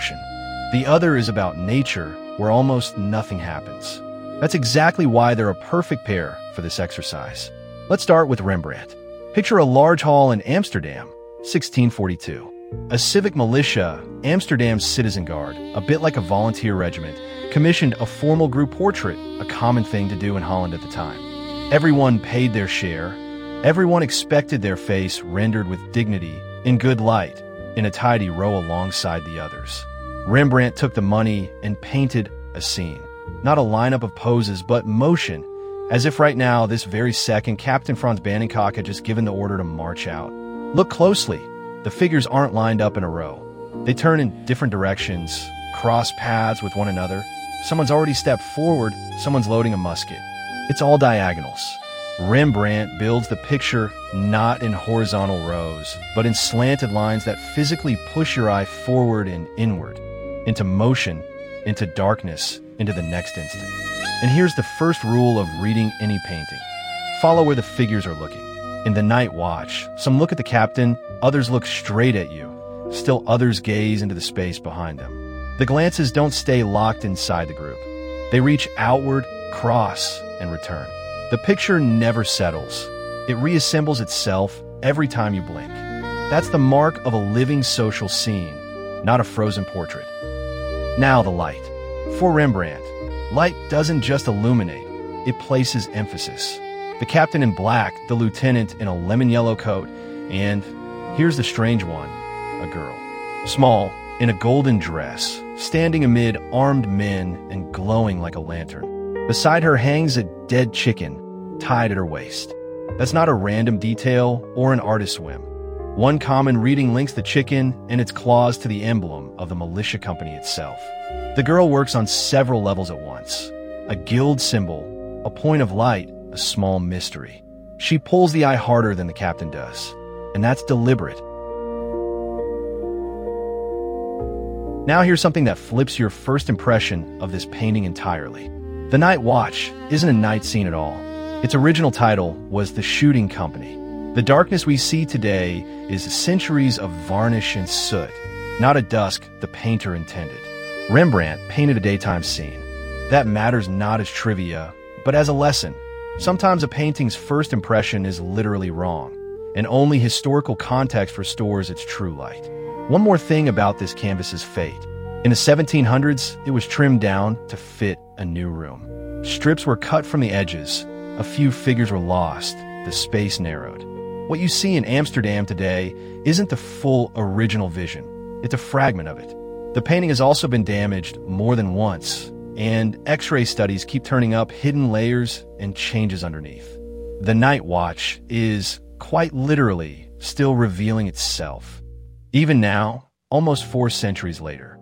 motion. The other is about nature, where almost nothing happens. That's exactly why they're a perfect pair for this exercise. Let's start with Rembrandt. Picture a large hall in Amsterdam, 1642. A civic militia, Amsterdam's citizen guard, a bit like a volunteer regiment, commissioned a formal group portrait, a common thing to do in Holland at the time. Everyone paid their share. Everyone expected their face rendered with dignity, in good light, in a tidy row alongside the others. Rembrandt took the money and painted a scene. Not a lineup of poses, but motion, as if right now, this very second, Captain Franz Bannenkock had just given the order to march out. Look closely. The figures aren't lined up in a row. They turn in different directions, cross paths with one another. Someone's already stepped forward, someone's loading a musket. It's all diagonals. Rembrandt builds the picture not in horizontal rows, but in slanted lines that physically push your eye forward and inward, into motion, into darkness, into the next instant. And here's the first rule of reading any painting. Follow where the figures are looking. In The Night Watch, some look at the captain, others look straight at you. Still others gaze into the space behind them. The glances don't stay locked inside the group. They reach outward, cross, and return. The picture never settles. It reassembles itself every time you blink. That's the mark of a living social scene, not a frozen portrait. Now the light. For Rembrandt, light doesn't just illuminate, it places emphasis. The captain in black, the lieutenant in a lemon yellow coat, and here's the strange one, a girl. Small, in a golden dress, standing amid armed men and glowing like a lantern. Beside her hangs a dead chicken, tied at her waist. That's not a random detail or an artist's whim. One common reading links the chicken and its claws to the emblem of the militia company itself. The girl works on several levels at once. A guild symbol, a point of light, a small mystery. She pulls the eye harder than the captain does, and that's deliberate. Now here's something that flips your first impression of this painting entirely. The Night Watch isn't a night scene at all. Its original title was The Shooting Company. The darkness we see today is centuries of varnish and soot, not a dusk the painter intended. Rembrandt painted a daytime scene. That matters not as trivia, but as a lesson. Sometimes a painting's first impression is literally wrong, and only historical context restores its true light. One more thing about this canvas's fate. In the 1700s, it was trimmed down to fit a new room. Strips were cut from the edges. A few figures were lost. The space narrowed. What you see in Amsterdam today isn't the full original vision. It's a fragment of it. The painting has also been damaged more than once, and X-ray studies keep turning up hidden layers and changes underneath. The Night Watch is, quite literally, still revealing itself. Even now, almost 4 centuries later.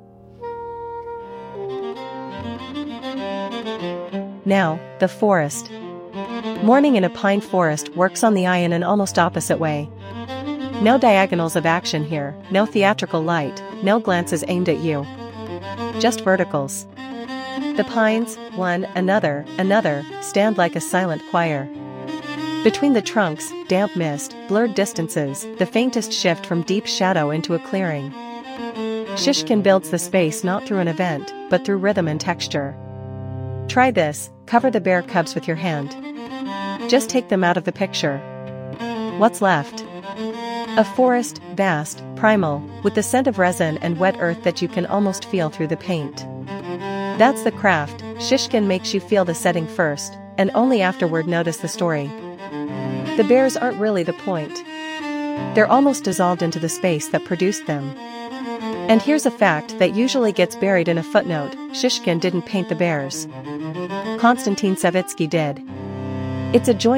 Now, the forest. Morning in a pine forest works on the eye in an almost opposite way. No diagonals of action here, no theatrical light, no glances aimed at you. Just verticals. The pines, one, another, stand like a silent choir. Between the trunks, damp mist, blurred distances, the faintest shift from deep shadow into a clearing. Shishkin builds the space not through an event, but through rhythm and texture. Try this, cover the bear cubs with your hand. Just take them out of the picture. What's left? A forest, vast, primal, with the scent of resin and wet earth that you can almost feel through the paint. That's the craft. Shishkin makes you feel the setting first, and only afterward notice the story. The bears aren't really the point. They're almost dissolved into the space that produced them. And here's a fact that usually gets buried in a footnote: Shishkin didn't paint the bears. Konstantin Savitsky did. It's a joint